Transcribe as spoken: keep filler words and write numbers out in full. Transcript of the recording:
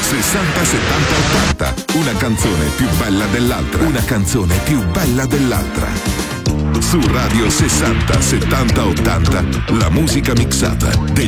sessanta settanta ottanta. Una canzone più bella dell'altra. Una canzone più bella dell'altra. Su Radio sessanta settanta ottanta, la musica mixata del